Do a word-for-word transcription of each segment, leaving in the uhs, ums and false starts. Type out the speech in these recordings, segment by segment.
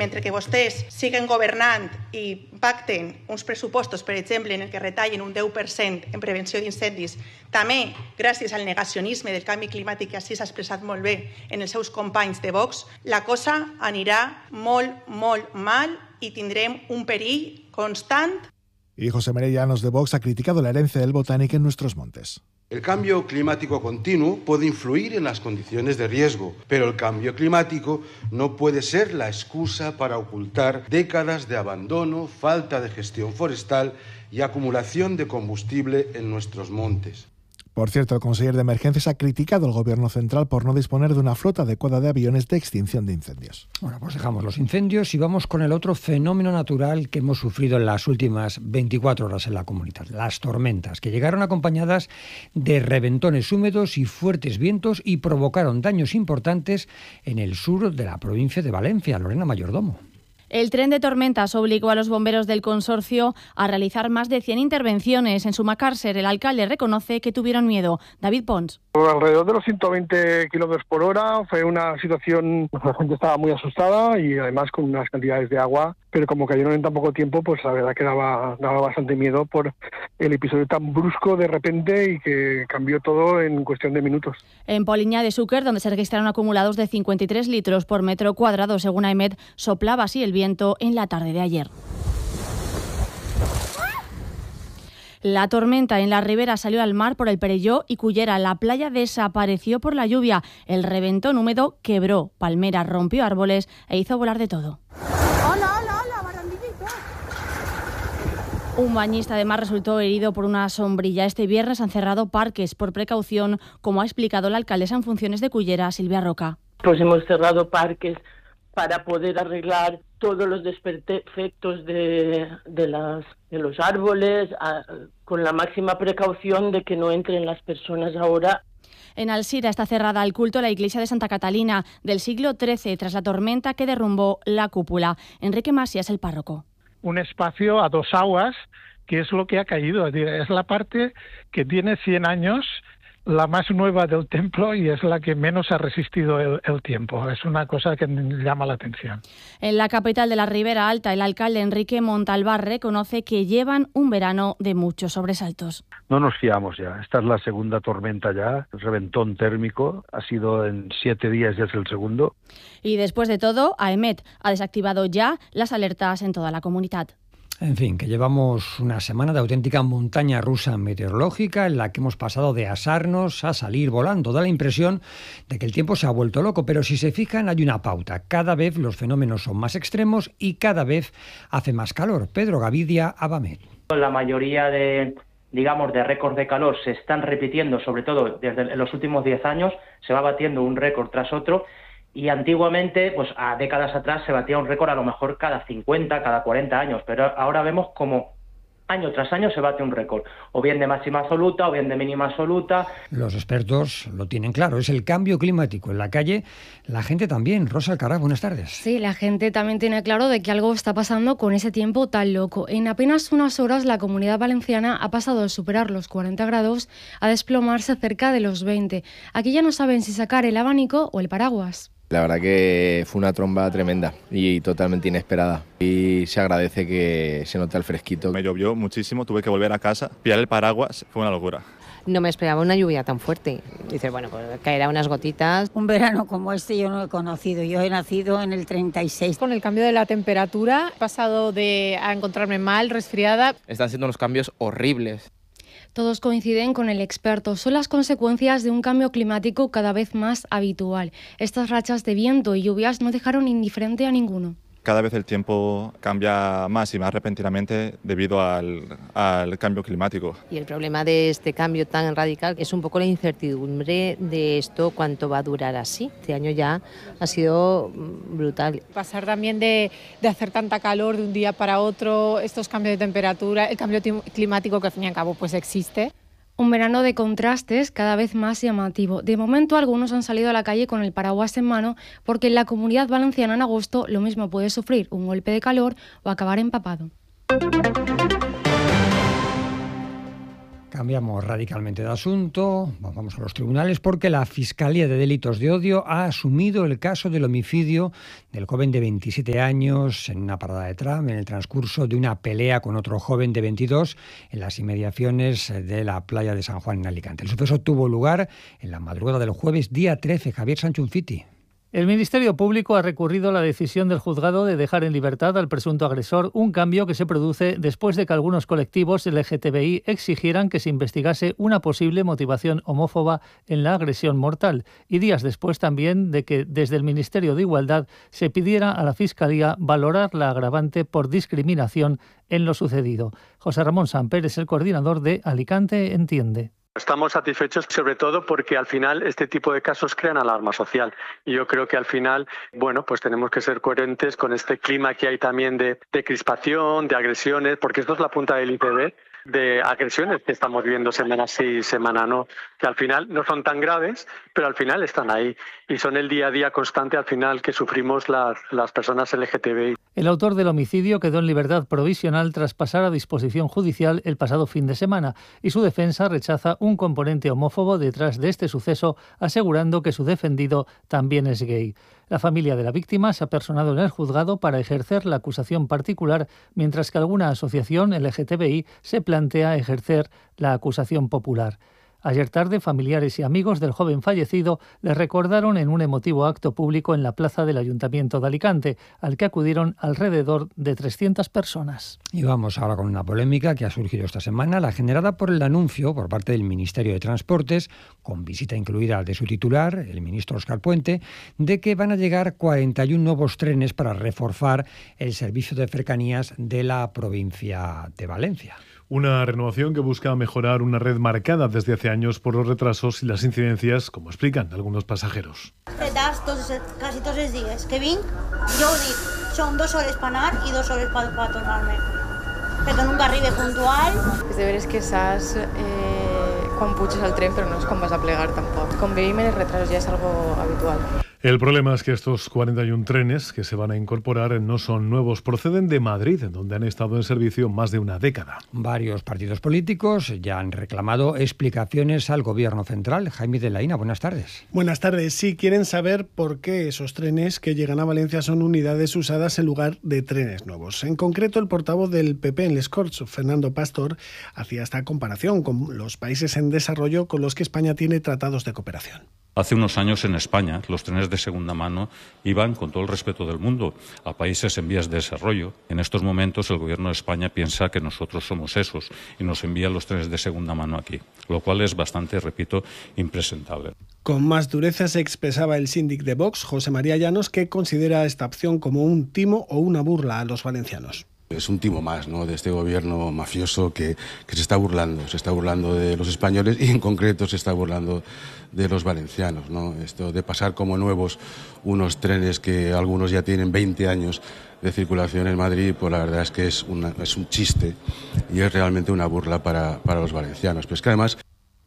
mentre que vostès siguen governant i pacten uns pressupostos, per exemple, en el que retallen un deu per cent en prevenció d'incendis, també gràcies al negacionisme del canvi climàtic que així s'ha expressat molt bé en els seus companys de Vox, la cosa anirà molt, molt mal i tindrem un perill constant. Y José María Llanos de Vox ha criticado la herencia del Botánic en nuestros montes. El cambio climático continuo puede influir en las condiciones de riesgo, pero el cambio climático no puede ser la excusa para ocultar décadas de abandono, falta de gestión forestal y acumulación de combustible en nuestros montes. Por cierto, el consejero de Emergencias ha criticado al Gobierno central por no disponer de una flota adecuada de aviones de extinción de incendios. Bueno, pues dejamos los incendios y vamos con el otro fenómeno natural que hemos sufrido en las últimas veinticuatro horas en la comunidad, las tormentas, que llegaron acompañadas de reventones húmedos y fuertes vientos y provocaron daños importantes en el sur de la provincia de Valencia. Lorena Mayordomo. El tren de tormentas obligó a los bomberos del consorcio a realizar más de cien intervenciones. En Sumacàrcer, el alcalde reconoce que tuvieron miedo. David Pons. Alrededor de los ciento veinte kilómetros por hora, fue una situación, la gente estaba muy asustada y además con unas cantidades de agua, pero como cayeron en tan poco tiempo, pues la verdad que daba, daba bastante miedo por el episodio tan brusco de repente y que cambió todo en cuestión de minutos. En Poliña de Xúquer, donde se registraron acumulados de cincuenta y tres litros por metro cuadrado, según AEMET, soplaba así el viento en la tarde de ayer. La tormenta en la ribera salió al mar por el Perelló y Cullera. La playa desapareció por la lluvia. El reventón húmedo quebró palmeras, rompió árboles e hizo volar de todo. ¡Hola, hola, hola, barandillito! Un bañista además resultó herido por una sombrilla. Este viernes han cerrado parques por precaución, como ha explicado la alcaldesa en funciones de Cullera, Silvia Roca. Pues hemos cerrado parques para poder arreglar todos los desperfectos de, de, las, de los árboles, a, con la máxima precaución de que no entren las personas ahora. En Alsira está cerrada el culto a la iglesia de Santa Catalina del siglo trece tras la tormenta que derrumbó la cúpula. Enrique Masia es el párroco. Un espacio a dos aguas, que es lo que ha caído. Es la parte que tiene cien años, la más nueva del templo y es la que menos ha resistido el, el tiempo. Es una cosa que llama la atención. En la capital de la Ribera Alta, el alcalde Enrique Montalbán reconoce que llevan un verano de muchos sobresaltos. No nos fiamos ya. Esta es la segunda tormenta ya. El reventón térmico ha sido en siete días, ya es el segundo. Y después de todo, AEMET ha desactivado ya las alertas en toda la comunidad. En fin, que llevamos una semana de auténtica montaña rusa meteorológica en la que hemos pasado de asarnos a salir volando. Da la impresión de que el tiempo se ha vuelto loco, pero si se fijan hay una pauta. Cada vez los fenómenos son más extremos y cada vez hace más calor. Pedro Gavidia, Abamet. La mayoría de, digamos, de récords de calor se están repitiendo, sobre todo desde los últimos diez años, se va batiendo un récord tras otro. Y antiguamente, pues a décadas atrás, se batía un récord a lo mejor cada cincuenta, cada cuarenta años, pero ahora vemos como año tras año se bate un récord, o bien de máxima absoluta o bien de mínima absoluta. Los expertos lo tienen claro, es el cambio climático. En la calle, la gente también. Rosa Alcaraz, buenas tardes. Sí, la gente también tiene claro de que algo está pasando con ese tiempo tan loco. En apenas unas horas, la Comunidad Valenciana ha pasado de superar los cuarenta grados a desplomarse cerca de los veinte. Aquí ya no saben si sacar el abanico o el paraguas. La verdad que fue una tromba tremenda y totalmente inesperada y se agradece que se note el fresquito. Me llovió muchísimo, tuve que volver a casa, pillar el paraguas, fue una locura. No me esperaba una lluvia tan fuerte. Dices, bueno, pues caerá unas gotitas. Un verano como este yo no he conocido, yo he nacido en el treinta y seis. Con el cambio de la temperatura he pasado de a encontrarme mal, resfriada. Están siendo unos cambios horribles. Todos coinciden con el experto. Son las consecuencias de un cambio climático cada vez más habitual. Estas rachas de viento y lluvias no dejaron indiferente a ninguno. Cada vez el tiempo cambia más y más repentinamente debido al, al cambio climático. Y el problema de este cambio tan radical es un poco la incertidumbre de esto, cuánto va a durar así. Este año ya ha sido brutal. Pasar también de, de hacer tanta calor de un día para otro, estos cambios de temperatura, el cambio climático que al fin y al cabo pues existe. Un verano de contrastes cada vez más llamativo. De momento, algunos han salido a la calle con el paraguas en mano porque en la Comunidad Valenciana en agosto lo mismo puede sufrir un golpe de calor o acabar empapado. Cambiamos radicalmente de asunto, vamos a los tribunales, porque la Fiscalía de Delitos de Odio ha asumido el caso del homicidio del joven de veintisiete años en una parada de tram en el transcurso de una pelea con otro joven de veintidós en las inmediaciones de la playa de San Juan en Alicante. El suceso tuvo lugar en la madrugada del jueves día trece. Javier Sanchunfiti. El Ministerio Público ha recurrido a la decisión del juzgado de dejar en libertad al presunto agresor, un cambio que se produce después de que algunos colectivos L G T B I exigieran que se investigase una posible motivación homófoba en la agresión mortal, y días después también de que desde el Ministerio de Igualdad se pidiera a la Fiscalía valorar la agravante por discriminación en lo sucedido. José Ramón Samper es el coordinador de Alicante Entiende. Estamos satisfechos sobre todo porque al final este tipo de casos crean alarma social y yo creo que al final, bueno, pues tenemos que ser coherentes con este clima que hay también de, de crispación, de agresiones, porque esto es la punta del iceberg de agresiones que estamos viendo semana sí, semana no, que al final no son tan graves, pero al final están ahí y son el día a día constante al final que sufrimos las, las personas L G T B I. El autor del homicidio quedó en libertad provisional tras pasar a disposición judicial el pasado fin de semana y su defensa rechaza un componente homófobo detrás de este suceso, asegurando que su defendido también es gay. La familia de la víctima se ha personado en el juzgado para ejercer la acusación particular, mientras que alguna asociación L G T B I se plantea ejercer la acusación popular. Ayer tarde, familiares y amigos del joven fallecido le recordaron en un emotivo acto público en la plaza del Ayuntamiento de Alicante, al que acudieron alrededor de trescientas personas. Y vamos ahora con una polémica que ha surgido esta semana, la generada por el anuncio por parte del Ministerio de Transportes, con visita incluida de su titular, el ministro Óscar Puente, de que van a llegar cuarenta y uno nuevos trenes para reforzar el servicio de cercanías de la provincia de Valencia. Una renovación que busca mejorar una red marcada desde hace años por los retrasos y las incidencias, como explican algunos pasajeros. Casi todos los días que vinc, jo ho dic, són dues hores per anar i dues hores per, per tornar-me. Perquè nunca arribe puntual. És de veres que saps eh, quan puges al tren, però no és quan vas a plegar tampoc. Convivim en els retrasos ja és algo habitual. El problema es que estos cuarenta y uno trenes que se van a incorporar no son nuevos, proceden de Madrid, donde han estado en servicio más de una década. Varios partidos políticos ya han reclamado explicaciones al Gobierno central. Jaime de Laína, buenas tardes. Buenas tardes. Sí, quieren saber por qué esos trenes que llegan a Valencia son unidades usadas en lugar de trenes nuevos. En concreto, el portavoz del P P en Les Corts, Fernando Pastor, hacía esta comparación con los países en desarrollo con los que España tiene tratados de cooperación. Hace unos años en España los trenes de segunda mano iban, con todo el respeto del mundo, a países en vías de desarrollo. En estos momentos el Gobierno de España piensa que nosotros somos esos y nos envía los trenes de segunda mano aquí, lo cual es bastante, repito, impresentable. Con más dureza se expresaba el síndic de Vox, José María Llanos, que considera esta opción como un timo o una burla a los valencianos. Es un timo más, ¿no?, de este gobierno mafioso que, que se está burlando, se está burlando de los españoles y en concreto se está burlando de los valencianos, ¿no? Esto de pasar como nuevos unos trenes que algunos ya tienen veinte años de circulación en Madrid, pues la verdad es que es, una, es un chiste y es realmente una burla para, para los valencianos. Pero es que además...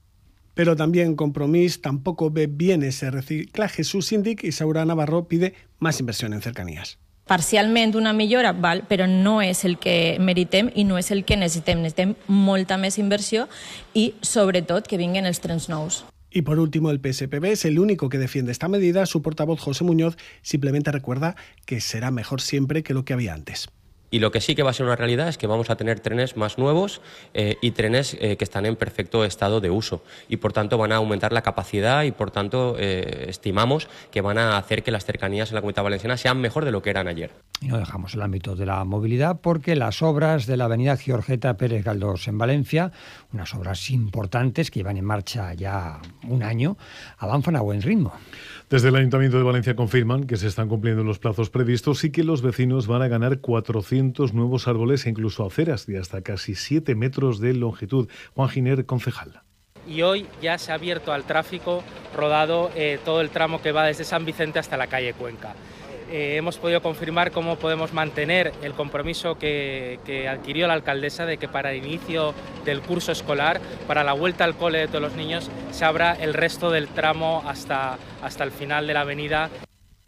Pero también Compromís tampoco ve bien ese reciclaje. Su síndic, Isaura Navarro, pide más inversión en cercanías. Parcialment una millora, val, però no és el que meritem i no és el que necessitem. Necessitem molta més inversió i, sobretot, que vinguin els trens nous. Y por último, el P S P B es el único que defiende esta medida. Su portavoz, José Muñoz, simplemente recuerda que será mejor siempre que lo que había antes. Y lo que sí que va a ser una realidad es que vamos a tener trenes más nuevos eh, y trenes eh, que están en perfecto estado de uso y por tanto van a aumentar la capacidad y por tanto eh, estimamos que van a hacer que las cercanías en la Comunidad Valenciana sean mejor de lo que eran ayer. Y no dejamos el ámbito de la movilidad porque las obras de la avenida Giorgeta Pérez Galdós en Valencia, unas obras importantes que llevan en marcha ya un año, avanzan a buen ritmo. Desde el Ayuntamiento de Valencia confirman que se están cumpliendo los plazos previstos y que los vecinos van a ganar cuatrocientos nuevos árboles e incluso aceras de hasta casi siete metros de longitud. Juan Giner, concejal. Y hoy ya se ha abierto al tráfico rodado eh, todo el tramo que va desde San Vicente hasta la calle Cuenca. Eh, hemos podido confirmar cómo podemos mantener el compromiso que, que adquirió la alcaldesa de que para el inicio del curso escolar, para la vuelta al cole de todos los niños, se abra el resto del tramo hasta, hasta el final de la avenida.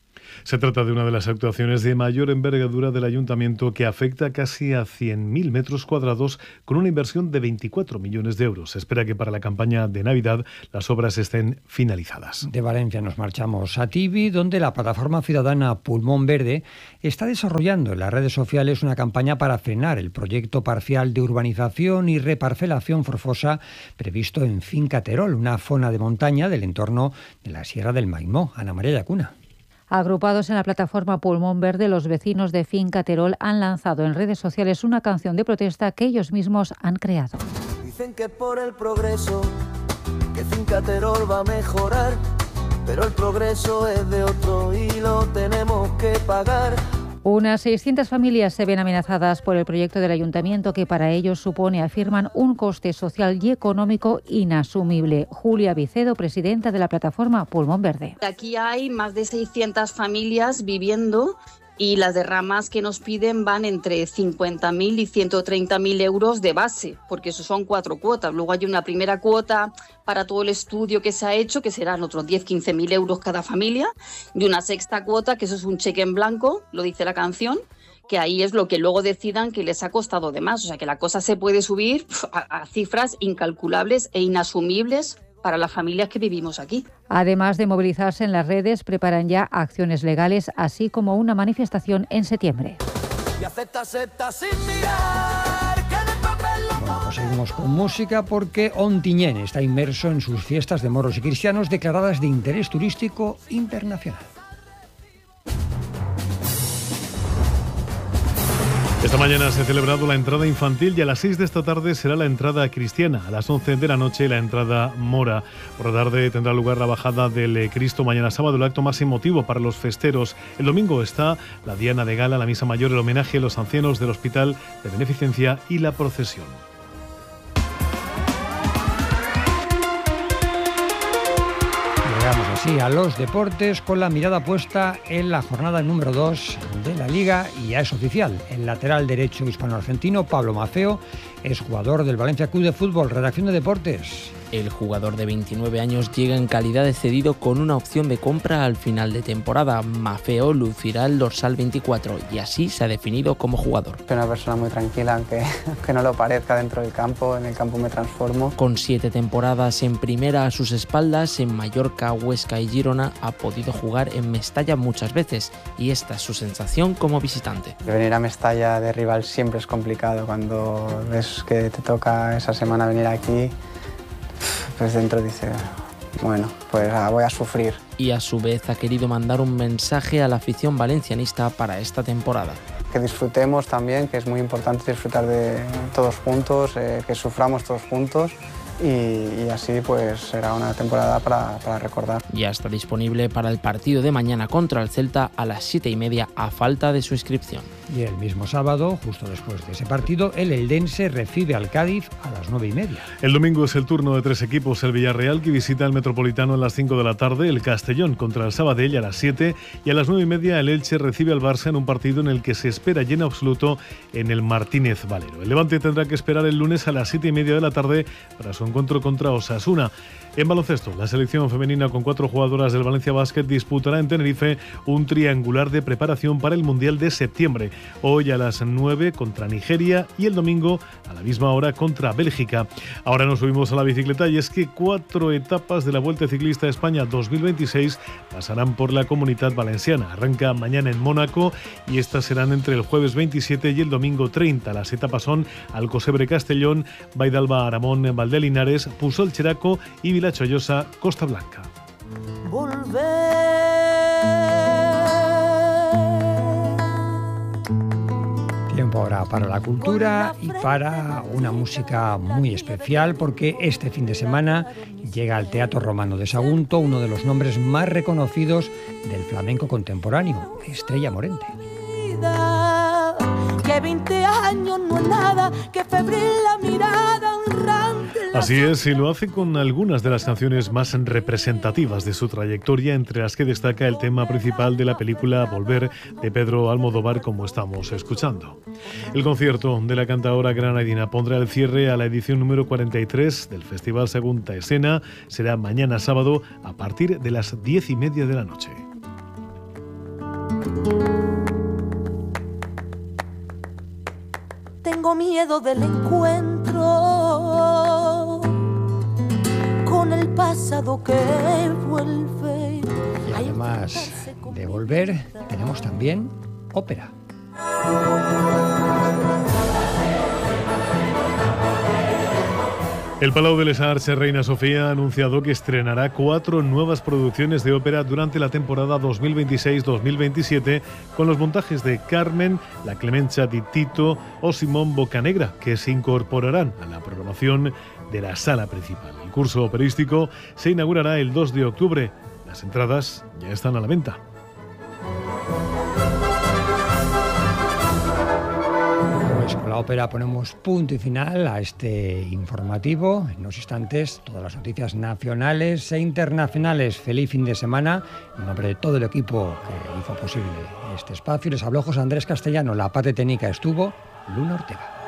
Se trata de una de las actuaciones de mayor envergadura del Ayuntamiento, que afecta casi a cien mil metros cuadrados con una inversión de veinticuatro millones de euros. Se espera que para la campaña de Navidad las obras estén finalizadas. De Valencia nos marchamos a Tibi, donde la plataforma ciudadana Pulmón Verde está desarrollando en las redes sociales una campaña para frenar el proyecto parcial de urbanización y reparcelación forzosa previsto en Finca Terol, una zona de montaña del entorno de la Sierra del Maimó. Ana María Llacuna. Agrupados en la plataforma Pulmón Verde, los vecinos de Finca Terol han lanzado en redes sociales una canción de protesta que ellos mismos han creado. Dicen que por el progreso, que Finca Terol va a mejorar, pero el progreso es de otro y lo tenemos que pagar. Unas seiscientas familias se ven amenazadas por el proyecto del Ayuntamiento, que para ellos supone, afirman, un coste social y económico inasumible. Julia Vicedo, presidenta de la plataforma Pulmón Verde. Aquí hay más de seiscientas familias viviendo y las derramas que nos piden van entre cincuenta mil y ciento treinta mil euros de base, porque eso son cuatro cuotas. Luego hay una primera cuota para todo el estudio que se ha hecho, que serán otros diez a quince mil euros cada familia, y una sexta cuota, que eso es un cheque en blanco, lo dice la canción, que ahí es lo que luego decidan que les ha costado de más. O sea que la cosa se puede subir a, a cifras incalculables e inasumibles para las familias que vivimos aquí. Además de movilizarse en las redes, preparan ya acciones legales, así como una manifestación en septiembre. Y acepta, acepta sin mirar, que de papel lo... Bueno, pues seguimos con música, porque Ontinyent está inmerso en sus fiestas de moros y cristianos declaradas de interés turístico internacional. Esta mañana se ha celebrado la entrada infantil y a las seis de esta tarde será la entrada cristiana. A las once de la noche la entrada mora. Por la tarde tendrá lugar la bajada del Cristo. Mañana sábado el acto más emotivo para los festeros. El domingo está la diana de gala, la misa mayor, el homenaje a los ancianos del Hospital de Beneficencia y la procesión. Llegamos así a los deportes con la mirada puesta en la jornada número dos de la Liga, y ya es oficial. El lateral derecho hispano-argentino Pablo Maffeo es jugador del Valencia Club de Fútbol. Redacción de Deportes. El jugador de veintinueve años llega en calidad de cedido con una opción de compra al final de temporada. Maffeo lucirá el dorsal veinticuatro y así se ha definido como jugador. Soy una persona muy tranquila, aunque, aunque no lo parezca dentro del campo. En el campo me transformo. Con siete temporadas en primera a sus espaldas, en Mallorca, Huesca y Girona ha podido jugar en Mestalla muchas veces, y esta es su sensación como visitante. Venir a Mestalla de rival siempre es complicado. Cuando ves que te toca esa semana venir aquí, pues dentro dice, bueno, pues voy a sufrir. Y a su vez ha querido mandar un mensaje a la afición valencianista para esta temporada. Que disfrutemos también, que es muy importante disfrutar de todos juntos, eh, que suframos todos juntos. Y, y así pues será una temporada para, para recordar. Ya está disponible para el partido de mañana contra el Celta a las siete y media, a falta de su inscripción. Y el mismo sábado, justo después de ese partido, el eldense recibe al Cádiz a las nueve y media. El domingo es el turno de tres equipos. El Villarreal, que visita el Metropolitano a las cinco de la tarde, el Castellón contra el Sabadell a las siete, y a las nueve y media el Elche recibe al Barça en un partido en el que se espera lleno absoluto en el Martínez Valero. El Levante tendrá que esperar el lunes a las siete y media de la tarde para su encuentro contra Osasuna. En baloncesto, la selección femenina con cuatro jugadoras del Valencia Basket disputará en Tenerife un triangular de preparación para el Mundial de septiembre. Hoy a las nueve contra Nigeria y el domingo a la misma hora contra Bélgica. Ahora nos subimos a la bicicleta, y es que cuatro etapas de la Vuelta Ciclista a España dos mil veintiséis pasarán por la Comunitat Valenciana. Arranca mañana en Mónaco y estas serán entre el jueves veintisiete y el domingo treinta. Las etapas son Alcocebre Castellón, Vaidalba Aramón, Valdelinares, Pusol Cheraco y Vilachollosa Costa Blanca. Tiempo ahora para la cultura y para una música muy especial, porque este fin de semana llega al Teatro Romano de Sagunto uno de los nombres más reconocidos del flamenco contemporáneo, Estrella Morente. Que veinte años no es nada, que febril la mirada honrante. Así es, y lo hace con algunas de las canciones más representativas de su trayectoria, entre las que destaca el tema principal de la película Volver, de Pedro Almodóvar, como estamos escuchando. El concierto de la cantaora granadina pondrá el cierre a la edición número cuarenta y tres del Festival Segunda Escena. Será mañana sábado a partir de las diez y media de la noche. Tengo miedo del encuentro con el pasado que vuelve. Y además de volver, tenemos también ópera. El Palau de les Arts Reina Sofía ha anunciado que estrenará cuatro nuevas producciones de ópera durante la temporada dos mil veintiséis dos mil veintisiete, con los montajes de Carmen, La Clemencia di Tito o Simón Bocanegra, que se incorporarán a la programación de la sala principal. El curso operístico se inaugurará el dos de octubre. Las entradas ya están a la venta. Con la ópera ponemos punto y final a este informativo. En unos instantes, todas las noticias nacionales e internacionales. Feliz fin de semana. En nombre de todo el equipo que hizo posible este espacio, les habló José Andrés Castellano. La parte técnica estuvo Luna Ortega.